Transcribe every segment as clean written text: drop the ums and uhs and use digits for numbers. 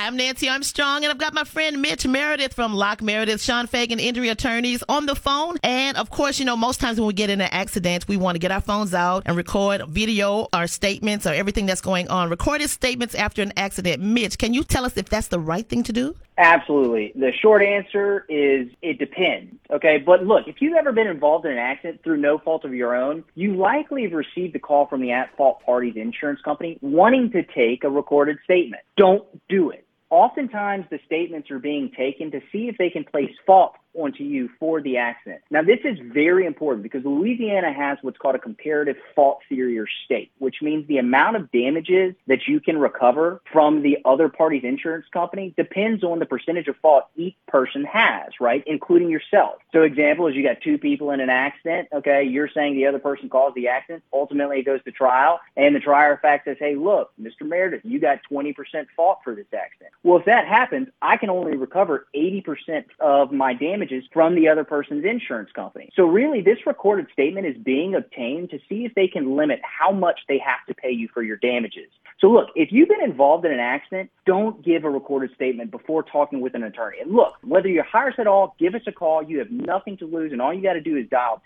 I'm Nancy Armstrong, and I've got my friend Mitch Meredith from Locke Meredith, Sean Fagan Injury Attorneys on the phone. And of course, you know, most times when we get in an accident, we want to get our phones out and record video, our statements, or everything that's going on. Recorded statements after an accident. Mitch, can you tell us if that's the right thing to do? Absolutely. The short answer is it depends, okay? But look, if you've ever been involved in an accident through no fault of your own, you likely have received a call from the at-fault party's insurance company wanting to take a recorded statement. Don't do it. Oftentimes, the statements are being taken to see if they can place fault onto you for the accident. Now, this is very important because Louisiana has what's called a comparative fault theory or state, which means the amount of damages that you can recover from the other party's insurance company depends on the percentage of fault each person has, right, including yourself. So example is you got two people in an accident, okay, you're saying the other person caused the accident, ultimately it goes to trial, and the trier of fact says, hey, look, Mr. Meredith, you got 20% fault for this accident. Well, if that happens, I can only recover 80% of my damages from the other person's insurance company. So really, this recorded statement is being obtained to see if they can limit how much they have to pay you for your damages. So look, if you've been involved in an accident, don't give a recorded statement before talking with an attorney. And look, whether you're hires at all, give us a call. You have nothing to lose, and all you got to do is dial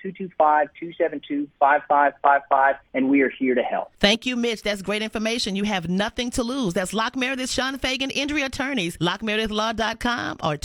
225-272-5555, and we are here to help. Thank you, Mitch. That's great information. You have nothing to lose. That's Locke Meredith, Sean Fagan Injury Attorneys, LockeMeredithLaw.com or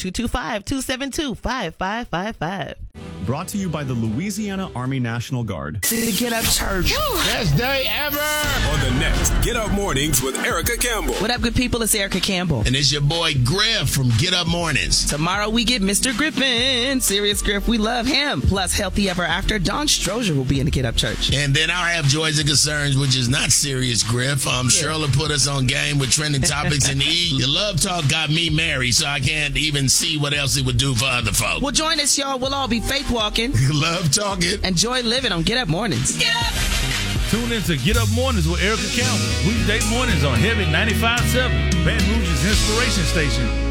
225-272-5555. Brought to you by the Louisiana Army National Guard. To Get Up Church. Best day ever. On the next Get Up Mornings with Erica Campbell. What up, good people? It's Erica Campbell. And it's your boy Griff from Get Up Mornings. Tomorrow we get Mr. Griffin. Serious Griff, we love him. Plus, Healthy Ever After, Don Strozier will be in the Get Up Church. And then I'll have Joys and Concerns, which is not Serious Griff. Cheryl will put us on game with trending topics and Your Love Talk got me married, so I can't even see what else it would do for other folks. Well, join us, y'all. We'll all be faith walking. Love talking. Enjoy living on Get Up Mornings. Get up! Tune in to Get Up Mornings with Erica Campbell. Weekday mornings on Heavy 95.7, Baton Rouge's Inspiration Station.